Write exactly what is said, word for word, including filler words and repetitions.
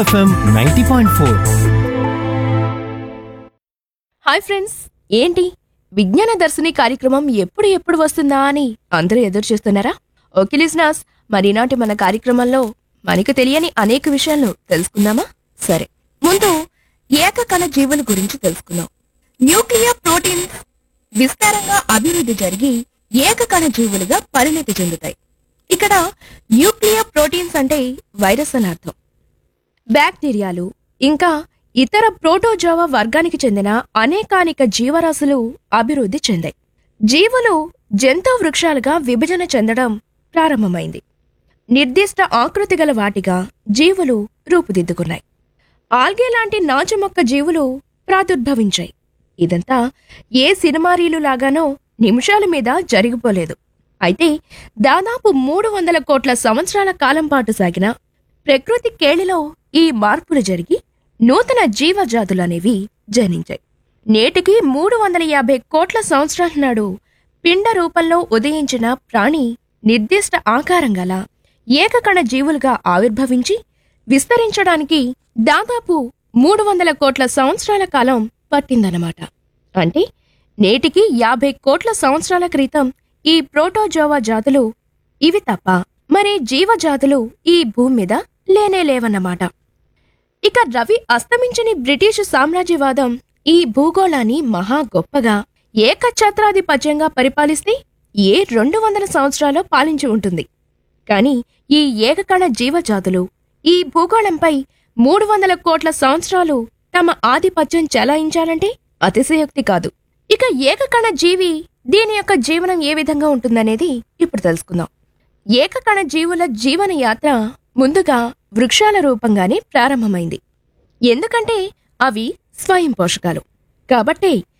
FM ninety point four. Hi friends, ఏంటి విజ్ఞాన దర్శిని కార్యక్రమం ఎప్పుడు ఎప్పుడు వస్తుందా అని అందరూ ఎదురు చూస్తున్నారా? ఓకే లిజనర్స్, మరి ఈనాటి మన కార్యక్రమంలో మనకు తెలియని అనేక విషయాలను తెలుసుకుందామా? సరే, ముందు ఏకకణ జీవుల గురించి తెలుసుకుందాం. న్యూక్లియర్ ప్రోటీన్స్ విస్తారంగా అభివృద్ధి జరిగి ఏకకణ జీవులుగా పరిణతి చెందుతాయి. ఇక్కడ న్యూక్లియర్ ప్రోటీన్స్ అంటే వైరస్ అని అర్థం. బ్యాక్టీరియాలు ఇంకా ఇతర ప్రోటోజోవా వర్గానికి చెందిన అనేకానేక జీవరాశులు అభివృద్ధి చెందాయి. జీవులు జంతు వృక్షాలుగా విభజన చెందడం ప్రారంభమైంది. నిర్దిష్ట ఆకృతి గల వాటిగా జీవులు రూపుదిద్దుకున్నాయి. ఆల్గే లాంటి నాచు మొక్క జీవులు ప్రాదుర్భవించాయి. ఇదంతా ఏ సినిమారీలు లాగానో నిమిషాల మీద జరిగిపోలేదు. అయితే దాదాపు మూడు వందల కోట్ల సంవత్సరాల కాలం పాటు సాగిన ప్రకృతి కేళిలో ఈ మార్పులు జరిగి నూతన జీవజాతులనేవి జనించాయి. నేటికి మూడు వందల యాభై కోట్ల సంవత్సరాల నాడు పిండ రూపంలో ఉదయించిన ప్రాణి నిర్దిష్ట ఆకారం గల ఏకకణ జీవులుగా ఆవిర్భవించి విస్తరించడానికి దాదాపు మూడు వందల కోట్ల సంవత్సరాల కాలం పట్టిందన్నమాట. అంటే నేటికి యాభై కోట్ల సంవత్సరాల క్రితం ఈ ప్రోటోజోవా జాతులు ఇవి తప్ప మరే జీవజాతులు ఈ భూమి మీద లేనేలేవన్నమాట. ఇక రవి అస్తమించని బ్రిటిషు సామ్రాజ్యవాదం ఈ భూగోళాన్ని మహా గొప్పగా ఏకఛత్రాధిపత్యంగా పరిపాలిస్తే ఏ రెండు వందల సంవత్సరాలు పాలించి ఉంటుంది. కాని ఈ ఏకకణ జీవజాతులు ఈ భూగోళంపై మూడు వందల కోట్ల సంవత్సరాలు తమ ఆధిపత్యం చెలాయించాలంటే అతిశయోక్తి కాదు. ఇక ఏకకణ జీవి దీని యొక్క జీవనం ఏ విధంగా ఉంటుందనేది ఇప్పుడు తెలుసుకుందాం. ఏకకణ జీవుల జీవన యాత్ర ముందుగా వృక్షాల రూపంగానే ప్రారంభమైంది. ఎందుకంటే అవి స్వయం పోషకాలు. కాబట్టే